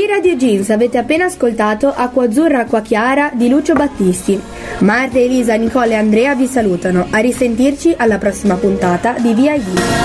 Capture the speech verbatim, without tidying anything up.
Qui Radio Jeans, avete appena ascoltato Acqua Azzurra, Acqua Chiara di Lucio Battisti. Marta, Elisa, Nicola e Andrea vi salutano. A risentirci alla prossima puntata di V I D.